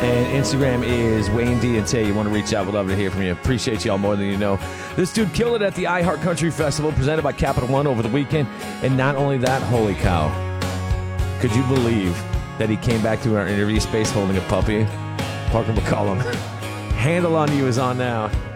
And Instagram is Wayne D and Tay. You want to reach out? We'd love to hear from you. Appreciate y'all more than you know. This dude killed it at the iHeart Country Festival presented by Capital One over the weekend. And not only that, holy cow. Could you believe that he came back to our interview space holding a puppy? Parker McCollum. Handle on You is on now.